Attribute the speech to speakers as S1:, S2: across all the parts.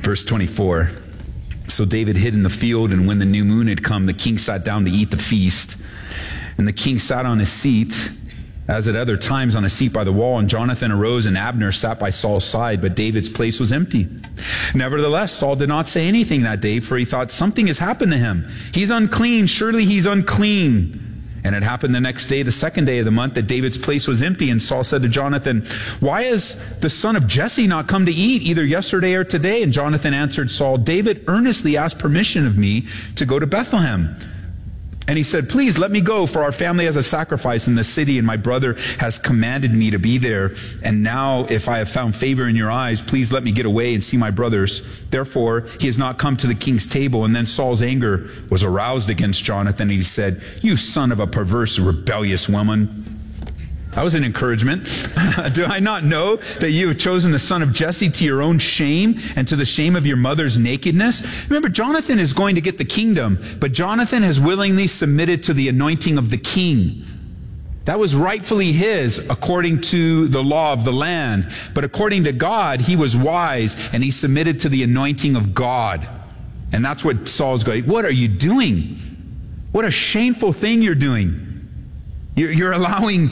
S1: Verse 24. So David hid in the field, and when the new moon had come, the king sat down to eat the feast. And the king sat on his seat, as at other times, on a seat by the wall. And Jonathan arose, and Abner sat by Saul's side, but David's place was empty. Nevertheless, Saul did not say anything that day, for he thought, something has happened to him. He's unclean. Surely he's unclean. And it happened the next day, the second day of the month, that David's place was empty. And Saul said to Jonathan, why has the son of Jesse not come to eat, either yesterday or today? And Jonathan answered Saul, David earnestly asked permission of me to go to Bethlehem. And he said, please let me go, for our family has a sacrifice in the city, and my brother has commanded me to be there. And now, if I have found favor in your eyes, please let me get away and see my brothers. Therefore, he has not come to the king's table. And then Saul's anger was aroused against Jonathan, and he said, you son of a perverse, rebellious woman. That was an encouragement. Do I not know that you have chosen the son of Jesse to your own shame and to the shame of your mother's nakedness? Remember, Jonathan is going to get the kingdom, but Jonathan has willingly submitted to the anointing of the king. That was rightfully his according to the law of the land. But according to God, he was wise and he submitted to the anointing of God. And that's what Saul's going, what are you doing? What a shameful thing you're doing. You're allowing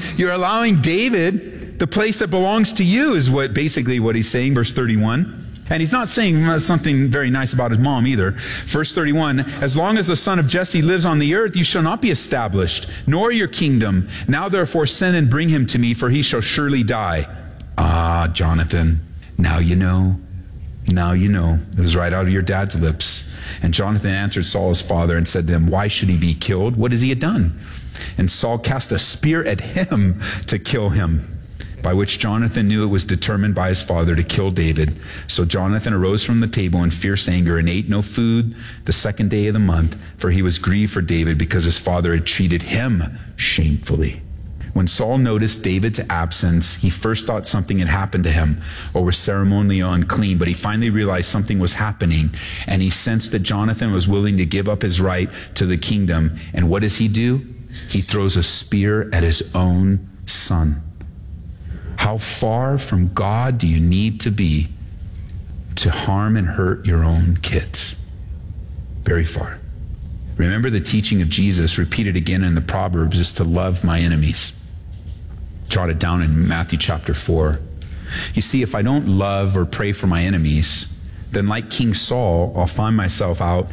S1: David the place that belongs to you, is basically what he's saying, verse 31. And he's not saying something very nice about his mom either. Verse 31, as long as the son of Jesse lives on the earth, you shall not be established, nor your kingdom. Now therefore send and bring him to me, for he shall surely die. Ah, Jonathan, now you know. Now you know. It was right out of your dad's lips. And Jonathan answered Saul his father and said to him, why should he be killed? What has he done? And Saul cast a spear at him to kill him, by which Jonathan knew it was determined by his father to kill David. So Jonathan arose from the table in fierce anger and ate no food the second day of the month, for he was grieved for David because his father had treated him shamefully. When Saul noticed David's absence, he first thought something had happened to him or was ceremonially unclean, but he finally realized something was happening, and he sensed that Jonathan was willing to give up his right to the kingdom. And what does he do? He throws a spear at his own son. How far from God do you need to be to harm and hurt your own kids? Very far. Remember the teaching of Jesus, repeated again in the Proverbs, is to love my enemies. Jot it down in Matthew chapter 4. You see, if I don't love or pray for my enemies, then like King Saul, I'll find myself so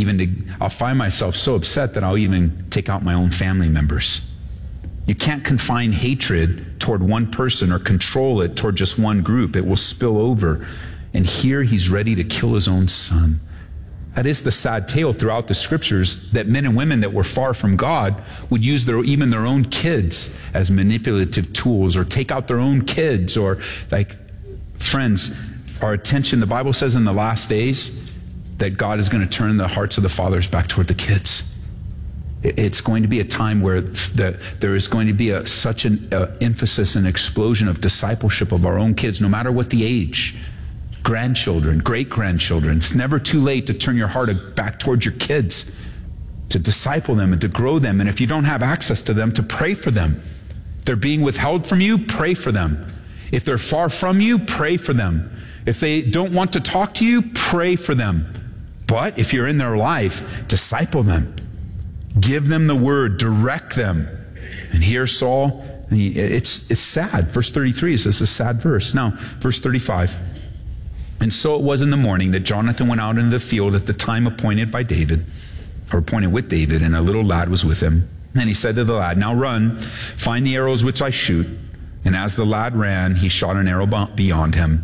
S1: upset that I'll even take out my own family members. You can't confine hatred toward one person or control it toward just one group. It will spill over. And here he's ready to kill his own son. That is the sad tale throughout the scriptures, that men and women that were far from God would use even their own kids as manipulative tools, or take out their own kids, or friends, our attention, the Bible says in the last days that God is going to turn the hearts of the fathers back toward the kids. It's going to be a time where there is going to be such an emphasis and explosion of discipleship of our own kids, no matter what the age. Grandchildren, great-grandchildren. It's never too late to turn your heart back towards your kids, to disciple them and to grow them. And if you don't have access to them, to pray for them. If they're being withheld from you, pray for them. If they're far from you, pray for them. If they don't want to talk to you, pray for them. But if you're in their life, disciple them. Give them the word, direct them. And here Saul, it's sad. Verse 33 is this a sad verse. Now, verse 35. And so it was in the morning that Jonathan went out into the field at the time appointed by David, or appointed with David, and a little lad was with him. And he said to the lad, now run, find the arrows which I shoot. And as the lad ran, he shot an arrow beyond him.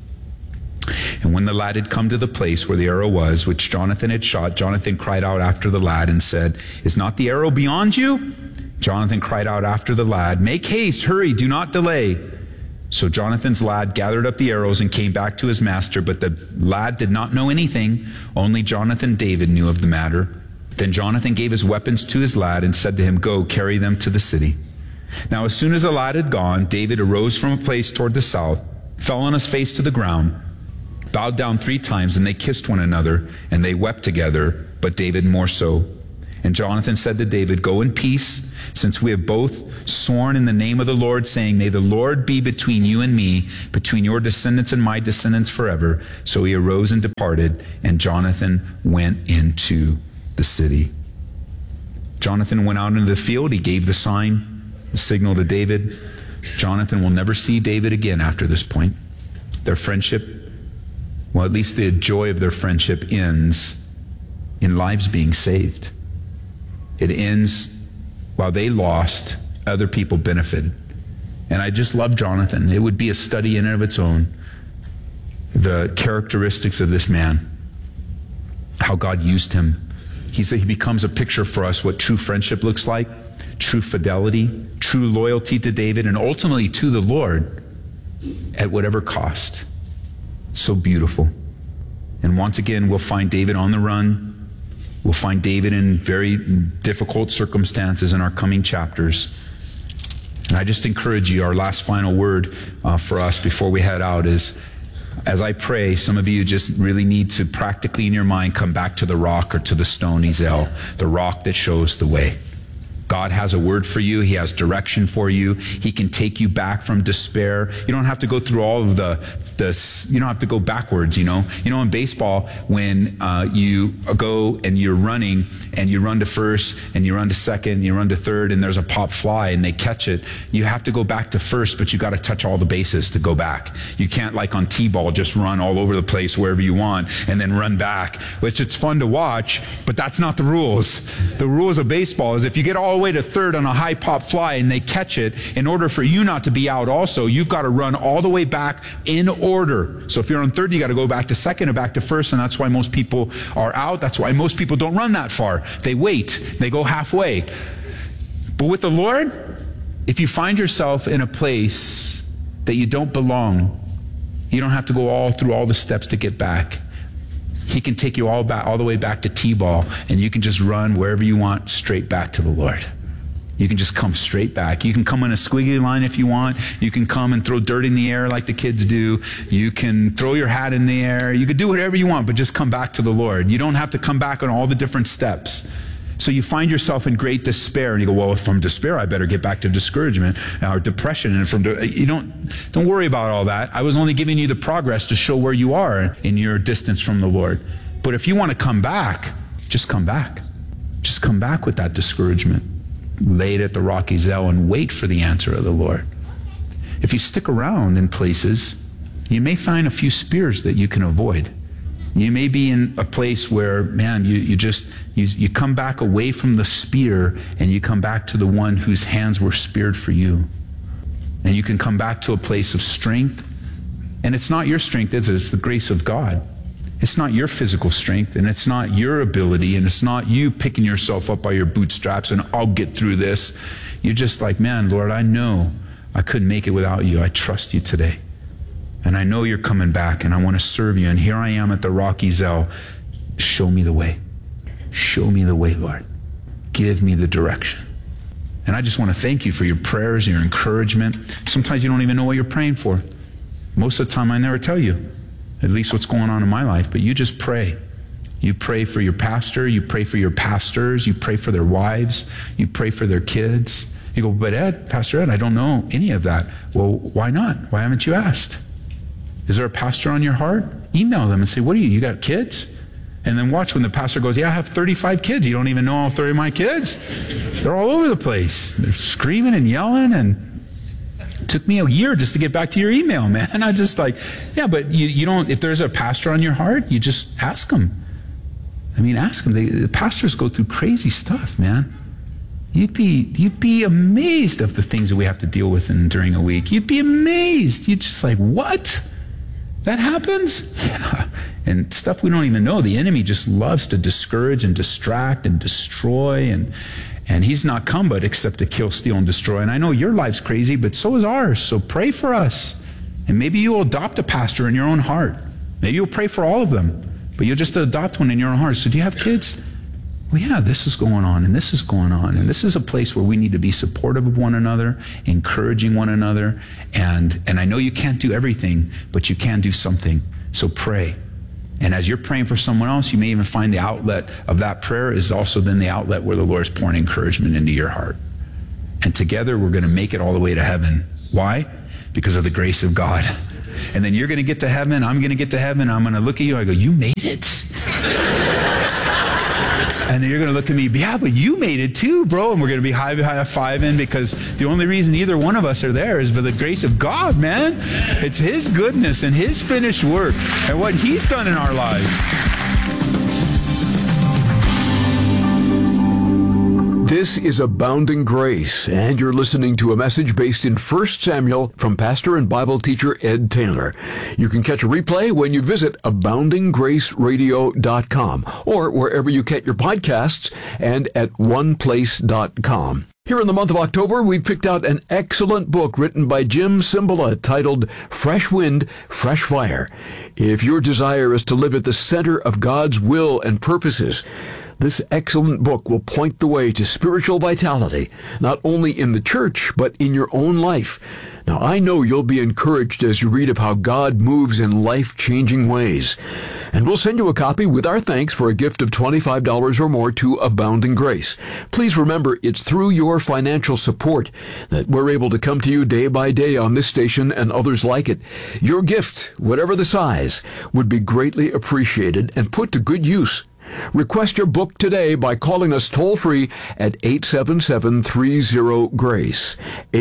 S1: And when the lad had come to the place where the arrow was, which Jonathan had shot, Jonathan cried out after the lad and said, is not the arrow beyond you? Jonathan cried out after the lad, make haste, hurry, do not delay. So Jonathan's lad gathered up the arrows and came back to his master, but the lad did not know anything. Only Jonathan David knew of the matter. Then Jonathan gave his weapons to his lad and said to him, go, carry them to the city. Now as soon as the lad had gone, David arose from a place toward the south, fell on his face to the ground, bowed down 3 times, and they kissed one another, and they wept together, but David more so. And Jonathan said to David, "Go in peace, since we have both sworn in the name of the Lord, saying, 'May the Lord be between you and me, between your descendants and my descendants forever.'" So he arose and departed, and Jonathan went into the city. Jonathan went out into the field. He gave the sign, the signal to David. Jonathan will never see David again after this point. Their friendship, well, at least the joy of their friendship ends in lives being saved. It ends while they lost, other people benefited. And I just love Jonathan. It would be a study in and of its own, the characteristics of this man, how God used him. He becomes a picture for us what true friendship looks like, true fidelity, true loyalty to David, and ultimately to the Lord at whatever cost. So beautiful. And once again, we'll find David on the run. We'll find David in very difficult circumstances in our coming chapters. And I just encourage you, our last final word for us before we head out is, as I pray, some of you just really need to practically in your mind come back to the rock or to the stone, Ezel, the rock that shows the way. God has a word for you. He has direction for you. He can take you back from despair. You don't have to go through all of you don't have to go backwards, You know, in baseball, when you go and you're running and you run to first and you run to second and you run to third and there's a pop fly and they catch it, you have to go back to first, but you got to touch all the bases to go back. You can't, like on T-ball, just run all over the place wherever you want and then run back, which it's fun to watch, but that's not the rules. The rules of baseball is if you get all the way to third on a high pop fly and they catch it, in order for you not to be out also, you've got to run all the way back in order. So if you're on third, you got to go back to second or back to first, and that's why most people are out. That's why most people don't run that far. They wait. They go halfway. But with the Lord, if you find yourself in a place that you don't belong, you don't have to go through all the steps to get back. He can take you all the way back to T-ball, and you can just run wherever you want, straight back to the Lord. You can just come straight back. You can come in a squiggly line if you want. You can come and throw dirt in the air like the kids do. You can throw your hat in the air. You can do whatever you want, but just come back to the Lord. You don't have to come back on all the different steps. So you find yourself in great despair, and you go, well, if I'm despair, I better get back to discouragement or depression. And you don't worry about all that. I was only giving you the progress to show where you are in your distance from the Lord. But if you want to come back, just come back. Just come back with that discouragement. Lay it at the rock Ezel and wait for the answer of the Lord. If you stick around in places, you may find a few spears that you can avoid. You may be in a place where, man, you come back away from the spear and you come back to the one whose hands were speared for you. And you can come back to a place of strength. And it's not your strength, is it? It's the grace of God. It's not your physical strength, and it's not your ability, and it's not you picking yourself up by your bootstraps and I'll get through this. You're just like, man, Lord, I know I couldn't make it without you. I trust you today. And I know you're coming back, and I want to serve you. And here I am at the rock Ezel. Show me the way. Show me the way, Lord. Give me the direction. And I just want to thank you for your prayers, your encouragement. Sometimes you don't even know what you're praying for. Most of the time, I never tell you, at least what's going on in my life. But you just pray. You pray for your pastor. You pray for your pastors. You pray for their wives. You pray for their kids. You go, but Ed, Pastor Ed, I don't know any of that. Well, why not? Why haven't you asked? Is there a pastor on your heart? Email them and say, what do you got kids? And then watch when the pastor goes, yeah, I have 35 kids. You don't even know all 30 of my kids? They're all over the place. They're screaming and yelling, and it took me a year just to get back to your email, man. I just like, yeah, but you don't, if there's a pastor on your heart, you just ask them. I mean, ask them. The pastors go through crazy stuff, man. You'd be amazed of the things that we have to deal with during a week. You'd be amazed. You'd just like, what? That happens? Yeah. And stuff we don't even know. The enemy just loves to discourage and distract and destroy. And he's not come but except to kill, steal, and destroy. And I know your life's crazy, but so is ours. So pray for us. And maybe you'll adopt a pastor in your own heart. Maybe you'll pray for all of them. But you'll just adopt one in your own heart. So do you have kids? Well, yeah, this is going on, and this is going on. And this is a place where we need to be supportive of one another, encouraging one another. And I know you can't do everything, but you can do something. So pray. And as you're praying for someone else, you may even find the outlet of that prayer is also then the outlet where the Lord is pouring encouragement into your heart. And together we're going to make it all the way to heaven. Why? Because of the grace of God. And then you're going to get to heaven, I'm going to get to heaven, I'm going to look at you, I go, you made it? And then you're going to look at me, yeah, but you made it too, bro. And we're going to be high-fiving because the only reason either one of us are there is by the grace of God, man. It's His goodness and His finished work and what He's done in our lives.
S2: This is Abounding Grace, and you're listening to a message based in 1 Samuel from pastor and Bible teacher Ed Taylor. You can catch a replay when you visit aboundinggraceradio.com or wherever you get your podcasts and at oneplace.com. Here in the month of October, we picked out an excellent book written by Jim Cymbala titled Fresh Wind, Fresh Fire. If your desire is to live at the center of God's will and purposes, this excellent book will point the way to spiritual vitality, not only in the church, but in your own life. Now, I know you'll be encouraged as you read of how God moves in life-changing ways. And we'll send you a copy with our thanks for a gift of $25 or more to Abounding Grace. Please remember, it's through your financial support that we're able to come to you day by day on this station and others like it. Your gift, whatever the size, would be greatly appreciated and put to good use. Request your book today by calling us toll-free at 877-30-GRACE.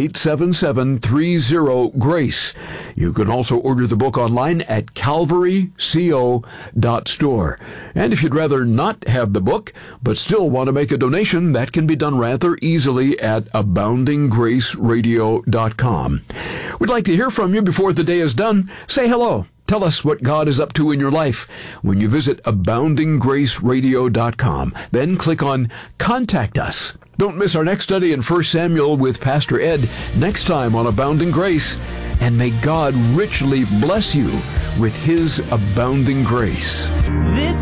S2: 877-30-GRACE. You can also order the book online at calvaryco.store. And if you'd rather not have the book, but still want to make a donation, that can be done rather easily at aboundinggraceradio.com. We'd like to hear from you before the day is done. Say hello. Tell us what God is up to in your life when you visit aboundinggraceradio.com. Then click on Contact Us. Don't miss our next study in 1 Samuel with Pastor Ed next time on Abounding Grace. And may God richly bless you with His abounding grace.
S3: This